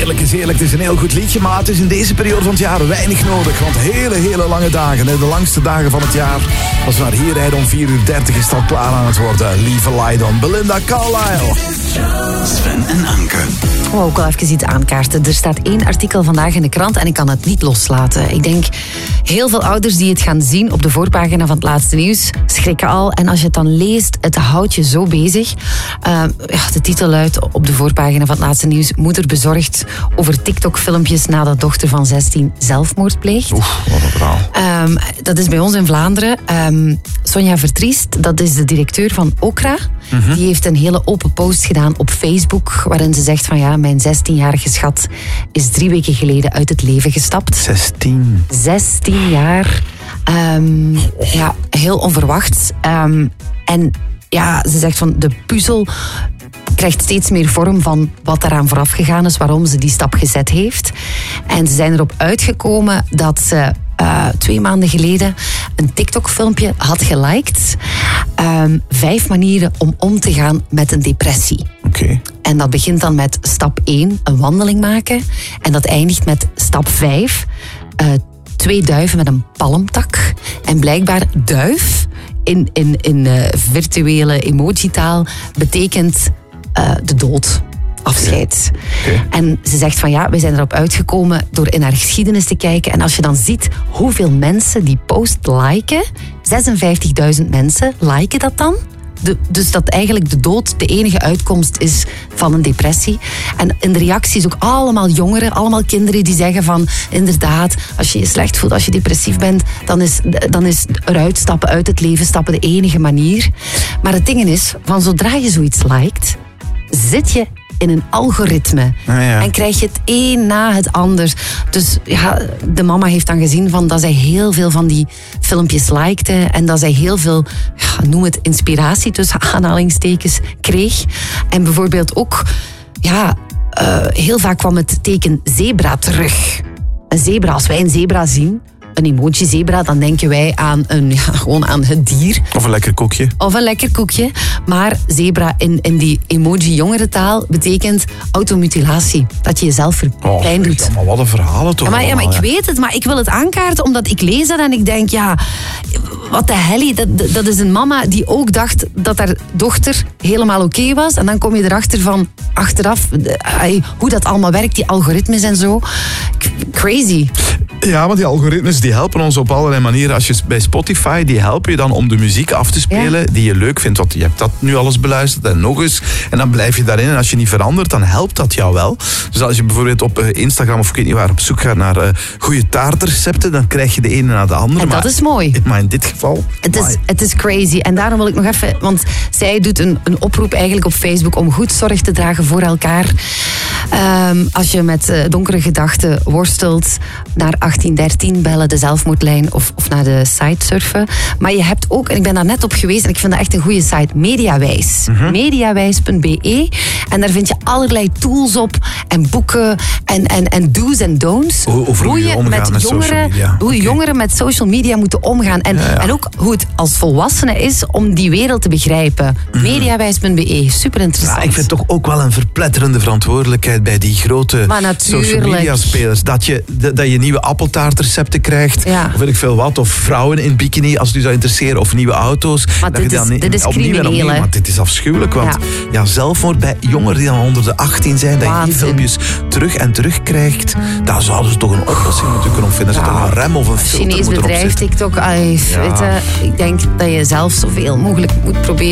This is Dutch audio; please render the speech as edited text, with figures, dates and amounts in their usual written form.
Heerlijk is heerlijk. Het is een heel goed liedje, maar het is in deze periode van het jaar weinig nodig. Want hele lange dagen, de langste dagen van het jaar. Als we naar hier rijden om 4:30 is het al klaar aan het worden. Leave a Light On, Belinda Carlisle. Sven en Anke. Ook al even iets aankaarten. Er staat 1 artikel vandaag in de krant en ik kan het niet loslaten. Ik denk, heel veel ouders die het gaan zien op de voorpagina van het laatste nieuws, schrikken al. En als je het dan leest, het houdt je zo bezig. De titel luidt op de voorpagina van het laatste nieuws: moeder bezorgd over TikTok-filmpjes nadat dochter van 16 zelfmoord pleegt. Oef, wat een verhaal. Dat is bij ons in Vlaanderen. Sonja Vertriest, dat is de directeur van Okra. Die heeft een hele open post gedaan op Facebook, waarin ze zegt van ja, mijn 16-jarige schat is 3 weken geleden uit het leven gestapt. 16 jaar. Ja, heel onverwacht. En ja, ze zegt van de puzzel krijgt steeds meer vorm van wat daaraan vooraf gegaan is, waarom ze die stap gezet heeft. En ze zijn erop uitgekomen dat ze 2 maanden geleden een TikTok-filmpje had geliked. 5 manieren om te gaan met een depressie. Okay. En dat begint dan met stap 1, een wandeling maken. En dat eindigt met stap 5, 2 duiven met een palmtak. En blijkbaar duif in virtuele emojitaal betekent de dood. Afscheid. Okay. En ze zegt van ja, wij zijn erop uitgekomen door in haar geschiedenis te kijken. En als je dan ziet hoeveel mensen die post liken, 56.000 mensen liken dat dan. Dus dat eigenlijk de dood de enige uitkomst is van een depressie. En in de reacties ook allemaal jongeren, allemaal kinderen die zeggen van inderdaad, als je je slecht voelt, als je depressief bent, dan is eruit stappen, uit het leven stappen de enige manier. Maar het ding is, van zodra je zoiets liked, zit je in een algoritme. En krijg je het een na het ander. Dus ja, de mama heeft dan gezien van dat zij heel veel van die filmpjes likte en dat zij heel veel, noem het inspiratie tussen aanhalingstekens, kreeg. En bijvoorbeeld ook, heel vaak kwam het teken zebra terug. Een zebra, als wij een zebra zien, een emoji-zebra, dan denken wij aan gewoon aan het dier. Of een lekker koekje. Maar zebra in die emoji-jongerentaal betekent automutilatie. Dat je jezelf pijn doet. Maar wat een verhalen toch? Maar ik weet het, maar ik wil het aankaarten omdat ik lees dat en ik denk, wat de hellie. Dat is een mama die ook dacht dat haar dochter helemaal oké was. En dan kom je erachter van, achteraf, hoe dat allemaal werkt, die algoritmes en zo. Crazy. Ja, want die algoritmes die helpen ons op allerlei manieren. Als je bij Spotify, die helpen je dan om de muziek af te spelen die je leuk vindt. Want je hebt dat nu alles beluisterd en nog eens. En dan blijf je daarin. En als je niet verandert, dan helpt dat jou wel. Dus als je bijvoorbeeld op Instagram of ik weet niet waar op zoek gaat naar goede taartrecepten, dan krijg je de ene na de andere. En dat is mooi. Maar in dit geval... Het is crazy. En daarom wil ik nog even... Want zij doet een oproep eigenlijk op Facebook om goed zorg te dragen voor elkaar. Als je met donkere gedachten worstelt, naar 1813 bellen, de zelfmoordlijn, of naar de site surfen. Maar je hebt ook, en ik ben daar net op geweest en ik vind dat echt een goede site, Mediawijs. Mediawijs.be. En daar vind je allerlei tools op en boeken en do's en don'ts. Hoe je met jongeren, hoe jongeren met social media moeten omgaan. En ook hoe het als volwassene is om die wereld te begrijpen. Mediawijs.be. Super interessant. Ja, ik vind toch ook wel een verpletterende verantwoordelijkheid bij die grote social media spelers. Dat je nieuwe appeltaartrecepten krijgt. Ja. Of weet ik veel wat. Of vrouwen in bikini, als het u zou interesseren. Of nieuwe auto's. Maar dit is crimineel. Maar dit is afschuwelijk. Want zelfmoord bij jongeren die dan onder de 18 zijn, dat je die filmpjes terug en terug krijgt. Daar zouden ze toch een oplossing moeten kunnen vinden. Er zit toch een rem of een filter Chinees moeten bedrijf, TikTok. Ik denk dat je zelf zoveel mogelijk moet proberen